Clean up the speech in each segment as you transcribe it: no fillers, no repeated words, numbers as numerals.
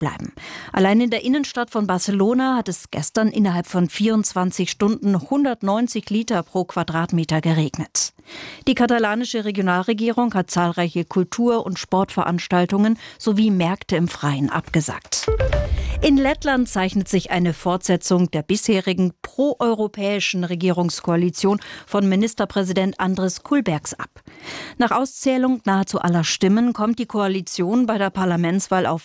bleiben. Allein in der Innenstadt von Barcelona hat es gestern innerhalb von 24 Stunden 190 Liter pro Quadratmeter geregnet. Die katalanische Regionalregierung hat zahlreiche Kultur- und Sportveranstaltungen sowie Märkte im Freien abgesagt. In Lettland zeichnet sich eine Fortsetzung der bisherigen proeuropäischen Regierungskoalition von Ministerpräsident Andris Kulbergs ab. Nach Auszählung nahezu aller Stimmen kommt die Koalition bei der Parlamentswahl auf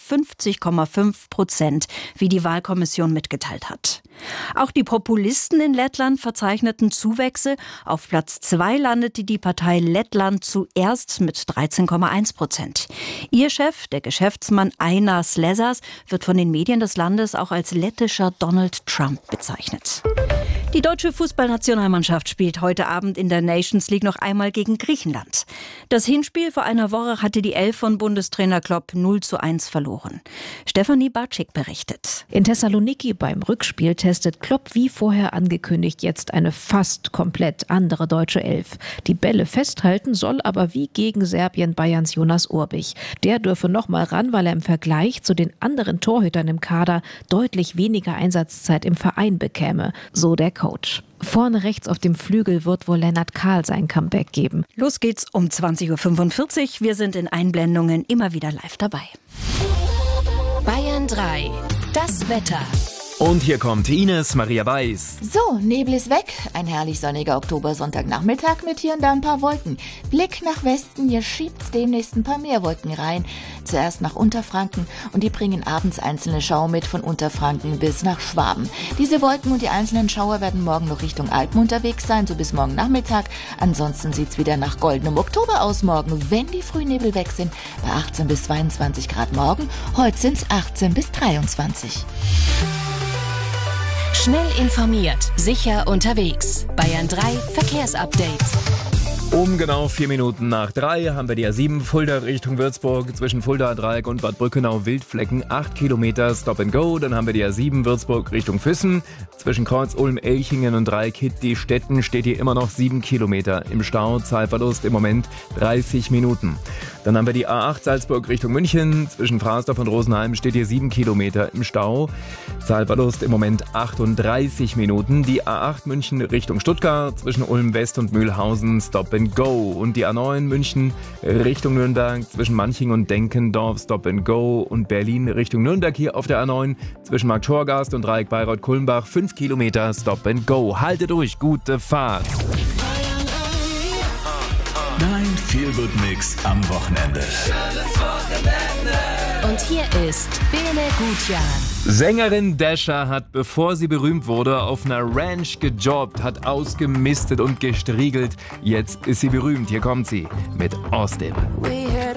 50,5%, wie die Wahlkommission mitgeteilt hat. Auch die Populisten in Lettland verzeichneten Zuwächse. Auf Platz 2 landete die Partei Lettland zuerst mit 13,1%. Ihr Chef, der Geschäftsmann Ainas Lezas, wird von den Medien des Landes auch als lettischer Donald Trump bezeichnet. Die deutsche Fußballnationalmannschaft spielt heute Abend in der Nations League noch einmal gegen Griechenland. Das Hinspiel vor einer Woche hatte die Elf von Bundestrainer Klopp 0:1 verloren. Stefanie Bartschik berichtet. In Thessaloniki beim Rückspiel testet Klopp wie vorher angekündigt jetzt eine fast komplett andere deutsche Elf. Die Bälle festhalten soll aber wie gegen Serbien Bayerns Jonas Urbich. Der dürfe noch mal ran, weil er im Vergleich zu den anderen Torhütern im Kader deutlich weniger Einsatzzeit im Verein bekäme, so der Coach. Vorne rechts auf dem Flügel wird wohl Lennart Kahl sein Comeback geben. Los geht's um 20:45 Uhr. Wir sind in Einblendungen immer wieder live dabei. Bayern 3, das Wetter. Und hier kommt Ines Maria Weiß. So, Nebel ist weg. Ein herrlich sonniger Oktobersonntagnachmittag mit hier und da ein paar Wolken. Blick nach Westen, hier schiebt's demnächst ein paar mehr Wolken rein. Zuerst nach Unterfranken und die bringen abends einzelne Schauer mit von Unterfranken bis nach Schwaben. Diese Wolken und die einzelnen Schauer werden morgen noch Richtung Alpen unterwegs sein, so bis morgen Nachmittag. Ansonsten sieht's wieder nach goldenem Oktober aus morgen, wenn die Frühnebel weg sind. Bei 18 bis 22 Grad morgen, heute sind's 18 bis 23. Schnell informiert, sicher unterwegs. Bayern 3 Verkehrsupdate. Um genau 4 Minuten nach 3 haben wir die A7 Fulda Richtung Würzburg zwischen Fulda-Dreieck und Bad Brückenau-Wildflecken 8 Kilometer Stop and Go. Dann haben wir die A7 Würzburg Richtung Füssen zwischen Kreuz-Ulm-Elchingen und Dreieck-Hitti-Stetten steht hier immer noch 7 Kilometer im Stau. Zeitverlust im Moment 30 Minuten. Dann haben wir die A8 Salzburg Richtung München. Zwischen Frasdorf und Rosenheim steht hier 7 Kilometer im Stau. Zahlverlust im Moment 38 Minuten. Die A8 München Richtung Stuttgart zwischen Ulm West und Mühlhausen Stop and Go. Und die A9 München Richtung Nürnberg zwischen Manching und Denkendorf Stop and Go. Und Berlin Richtung Nürnberg hier auf der A9 zwischen Marktorgast und Dreieck Bayreuth-Kulmbach 5 Kilometer Stop and Go. Halte durch, gute Fahrt. Dein Feel-Good-Mix am Wochenende. Und hier ist Bene Gutjahr. Sängerin Dasha hat, bevor sie berühmt wurde, auf einer Ranch gejobbt, hat ausgemistet und gestriegelt. Jetzt ist sie berühmt. Hier kommt sie mit Austin.